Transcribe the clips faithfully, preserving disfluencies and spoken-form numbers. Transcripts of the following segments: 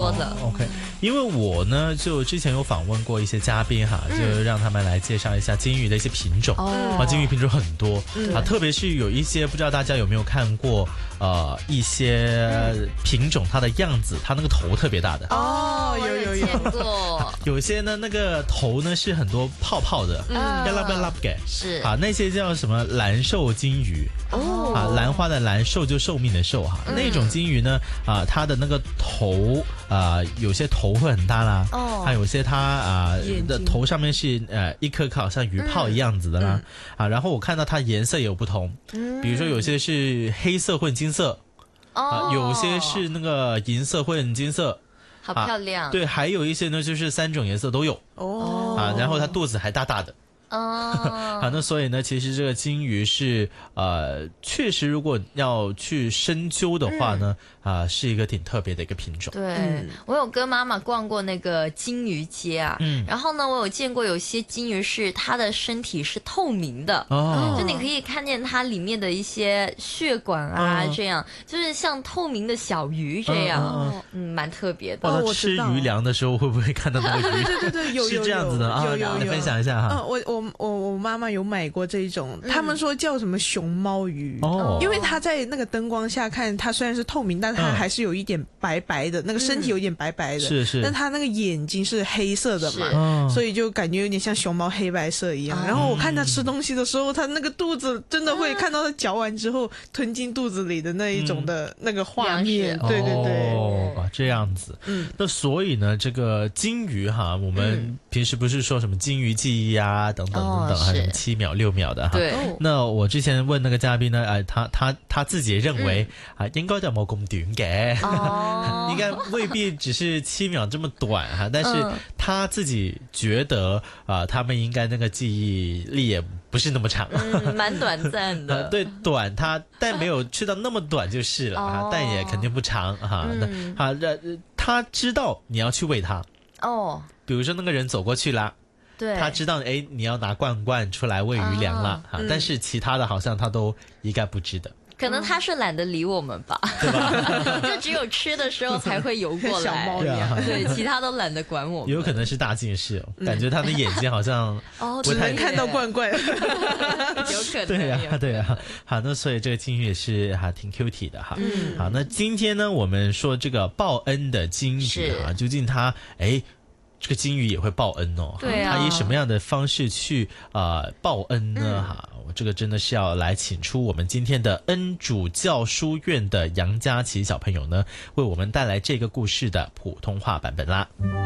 多的。 哦、OK， 因为我呢就之前有访问过一些嘉宾哈，嗯、就让他们来介绍一下金鱼的一些品种。哦，啊，金鱼品种很多、嗯、啊，特别是有一些不知道大家有没有看过呃一些品种它的样子，它那个头特别大的。 哦，有有有见过。 有些呢那个头呢是很多泡泡的，嗯，要拉不要拉不给是啊，那些叫什么蓝寿金鱼。哦，啊，兰花的兰，寿就寿命的寿哈、嗯，那种金鱼呢，啊，它的那个头啊，有些头会很大啦，哦，还有些它啊的头上面是呃一颗颗好像鱼泡一样子的啦，嗯、啊，然后我看到它颜色也有不同，嗯，比如说有些是黑色混金色，哦，啊、有些是那个银色混金色。 好漂亮、啊， 对，还有一些呢，就是三种颜色都有哦，啊，然后它肚子还大大的。哦，好，那所以呢，其实这个金鱼是呃，确实如果要去深究的话呢，啊、嗯呃，是一个挺特别的一个品种。 对、嗯、我有跟妈妈逛过那个金鱼街啊，嗯，然后呢，我有见过有些金鱼是它的身体是透明的，哦，就你可以看见它里面的一些血管啊，哦、这样就是像透明的小鱼这样，哦、嗯，蛮特别的。 哦，吃鱼粮的时候会不会看到那个鱼？ 对对对，有是这样子的啊， 有有有， 你分享一下哈。 嗯，我我。我我妈妈有买过这一种，他们说叫什么熊猫鱼，哦，因为它在那个灯光下看，它虽然是透明，但它还是有一点白白的，嗯、那个身体有一点白白的，是是，但它那个眼睛是黑色的嘛，所以就感觉有点像熊猫黑白色一样。然后我看它吃东西的时候，它那个肚子真的会看到它嚼完之后吞进肚子里的那一种的那个画面，嗯、对对对， 哦，这样子，嗯，那所以呢，这个金鱼哈，我们平时不是说什么金鱼记忆啊等。等等等，还有七秒六秒的哈。对，那我之前问那个嘉宾呢，哎、呃，他他他自己也认为啊、嗯，应该就冇咁短嘅，哦、應該未必只是七秒這麼短哈，但是他自己覺得啊、呃，他們應該那個記憶力也不是那麼長， 嗯，蠻短暫的。 對，短，他但沒有去到那麼短就是了哈、哦，但也肯定不長哈。嗯、那好，他知道你要去餵他哦，比如說那個人走過去啦。對，他知道哎，你要拿罐罐出來餵魚糧了、啊嗯、但是其他的好像他都應該不知道。 可能他是懶得理我們吧，對吧？就只有吃的時候才會游過來，小貓一樣，對，其他都懶得管我們。 有可能是大近視、哦，感覺他的眼睛好像哦，只能看到罐罐， 有可能。 對呀、啊，對呀、啊。好，那所以這個金魚也是哈挺 Q T 的哈。嗯。好，那今天呢，我們說這個報恩的金魚啊，究竟它哎。這個金魚也會報恩哦，對啊，它以什麼樣的方式去呃報恩呢？哈、嗯，我這個真的是要來請出我們今天的恩主教書院的楊佳琪小朋友呢，為我們帶來這個故事的普通話版本啦。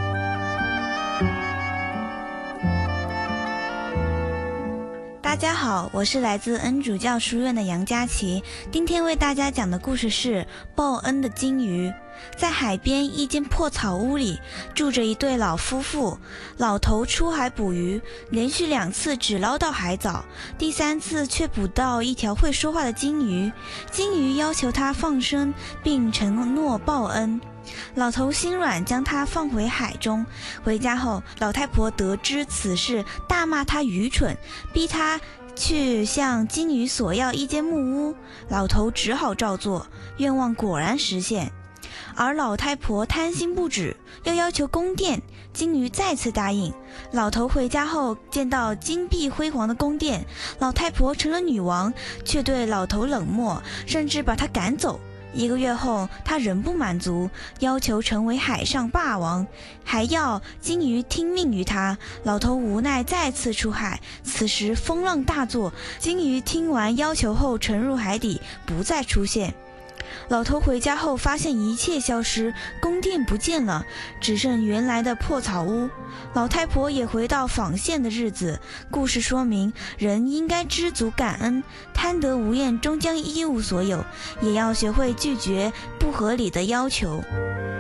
大家好，我是來自恩主教書院的楊佳琪，今天為大家講的故事是報恩的金魚。在海邊一間破草屋裡住着一對老夫婦，老頭出海捕魚，連續兩次只撈到海藻，第三次卻捕到一條會說話的金魚。金魚要求他放生並承諾報恩，老頭心軟將他放回海中。回家後，老太婆得知此事，大罵他愚蠢，逼他去向金魚索要一間木屋。老頭只好照做，願望果然實現。而老太婆貪心不止，又要求宮殿，金魚再次答應。老頭回家後見到金碧輝煌的宮殿，老太婆成了女王，卻對老頭冷漠，甚至把他趕走。一個月後，他仍不滿足，要求成為海上霸王，還要金魚聽命於他。老頭無奈再次出海，此時風浪大作，金魚聽完要求後沉入海底，不再出現。老頭回家後發現一切消失，宮殿不見了，只剩原來的破草屋。老太婆也回到紡線的日子。故事說明，人應該知足感恩，貪得無厭終將一無所有，也要學會拒絕不合理的要求。